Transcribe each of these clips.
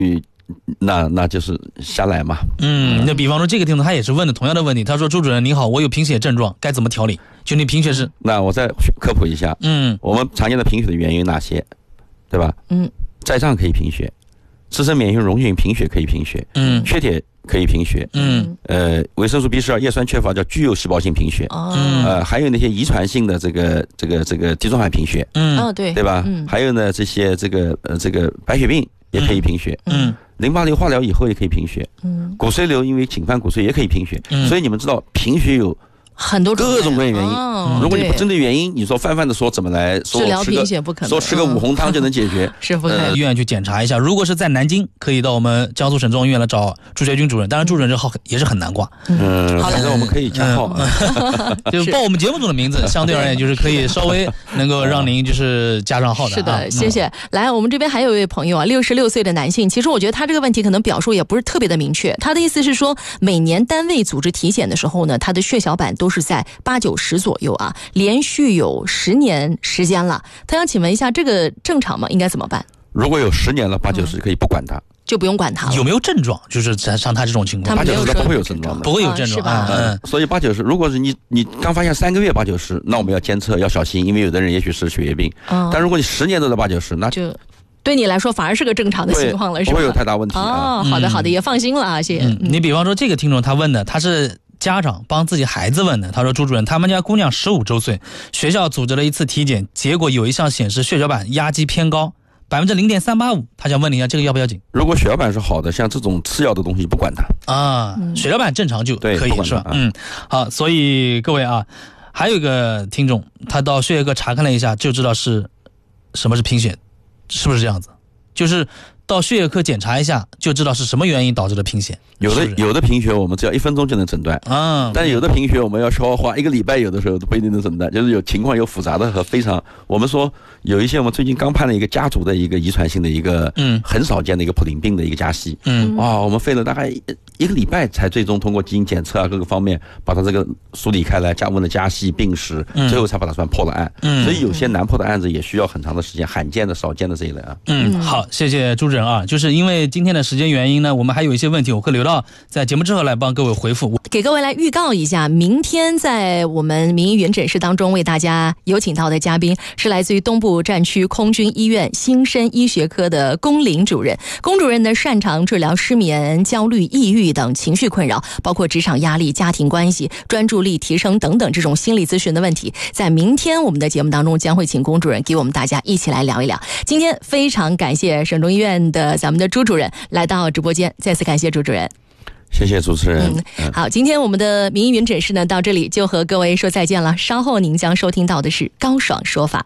那就是下来嘛。 那比方说这个听众他也是问的同样的问题，他说朱主任您好，我有贫血症状，该怎么调理？就你贫血是？ 那我再科普一下，我们常见的贫血的原因有哪些，对吧？在脏可以贫血，自身免疫溶性贫血可以贫血，缺铁可以贫血，维生素 B12 叶酸缺乏叫具有细胞性贫血，还有那些遗传性的这个地中海贫血，对吧？还有呢这些这个白血病也可以贫血，淋巴瘤化疗以后也可以贫血，骨髓瘤因为侵犯骨髓也可以贫血，所以你们知道贫血有很多各种各样原因，如果你不针对原因，你说泛泛的说怎么来说治疗贫血不可能， 说吃个五红汤就能解决， 是不可能。 医院去检查一下，如果是在南京，可以到我们江苏省中医院来找朱学军主任，当然朱主任这号也是很难挂， 反正我们可以加号， 就报我们节目中的名字，相对而言就是可以稍微能够让您就是加上号的。 是的，谢谢。来，我们这边还有一位朋友啊，66岁的男性，其实我觉得他这个问题可能表述也不是特别的明确，他的意思是说，每年单位组织体检的时候呢，他的血小板都是在8-90左右啊，连续有10年时间了。他想请问一下，这个正常吗？应该怎么办？ 如果有10年了，8-90可以不管他， 就不用管他了。 有没有症状？就是像他这种情况 ，8-90不会有症状的， 不会有症状所以8-90，如果是你刚发现3个月8-90，那我们要监测要小心，因为有的人也许是血液病。但如果你10年都在8-90，那就对你来说反而是个正常的情况了，是吧？ 不会有太大问题啊。 好的，也放心了啊，谢谢。 你比方说这个听众他问的，他是家长帮自己孩子问的，他说朱主任，他们家姑娘15周岁，学校组织了一次体检，结果有一项显示血小板压积偏高，0.385%，他想问你一下这个要不要紧？ 如果血小板是好的，像这种次要的东西不管它啊，血小板正常就可以是吧？好，所以各位啊，还有一个听众，他到血液科查看了一下，就知道是什么是贫血，是不是这样子？就是到血液科检查一下，就知道是什么原因导致的贫血。 有的贫血我们只要1分钟就能诊断，但有的贫血我们要需要花1个礼拜，有的时候都不一定能诊断，就是有情况有复杂的和非常，我们说有一些我们最近刚判了一个家族的一个遗传性的一个很少见的一个普林病的一个家系，我们费了大概1个礼拜才最终通过基因检测啊各个方面把它这个梳理开来，问了家系病史，最后才把它算破了案。所以有些难破的案子也需要很长的时间，罕见的少见的这一类啊。 好，谢谢朱主任啊，就是因为今天的时间原因呢，我们还有一些问题我会留到在节目之后来帮各位回复。 给各位来预告一下，明天在我们民医云诊室当中为大家有请到的嘉宾是来自于东部战区空军医院新生医学科的龚林主任。龚主任呢擅长治疗失眠、焦虑、抑郁等情绪困扰，包括职场压力、家庭关系、专注力提升等等这种心理咨询的问题。在明天我们的节目当中将会请龚主任给我们大家一起来聊一聊。今天非常感谢省中医院的咱们的朱主任来到直播间，再次感谢朱主任。 谢谢主持人。 好，今天我们的民医云诊室呢到这里就和各位说再见了。稍后您将收听到的是高爽说法。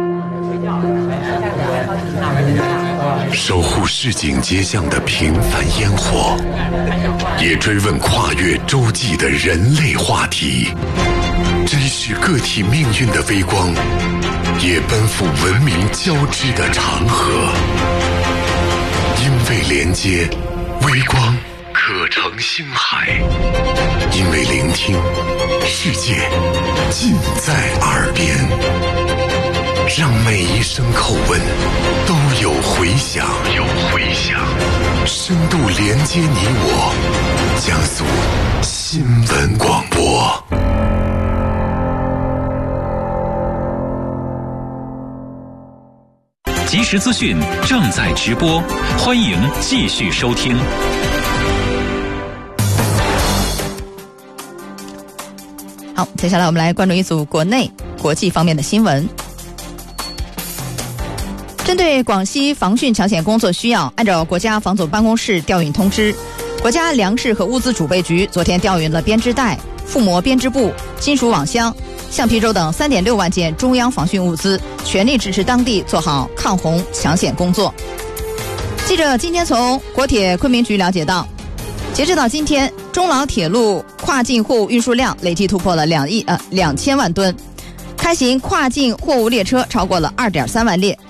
守护市井街巷的平凡烟火，也追问跨越洲际的人类话题，珍视个体命运的微光，也奔赴文明交织的长河。因为连接，微光可成星海；因为聆听，世界尽在耳边。让每一声叩问都有回响，深度连接你我，江苏新闻广播。 即时资讯正在直播，欢迎继续收听。 好，接下来我们来关注一组国内、国际方面的新闻。针对广西防汛抢险工作需要，按照国家防总办公室调运通知，国家粮食和物资储备局昨天调运了编织袋、覆膜编织布、金属网箱、橡皮轴等3.6万件中央防汛物资，全力支持当地做好抗洪抢险工作。记者今天从国铁昆明局了解到，截止到今天，中老铁路跨境货物运输量累计突破了2000万吨，开行跨境货物列车超过了2.3万列。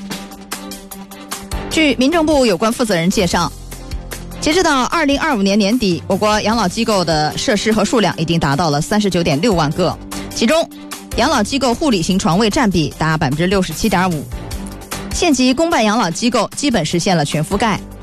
据民政部有关负责人介绍，截止到2025年年底，我国养老机构的设施和数量已经达到了39.6万个，其中养老机构护理型床位占比达 67.5%。县级公办养老机构基本实现了全覆盖，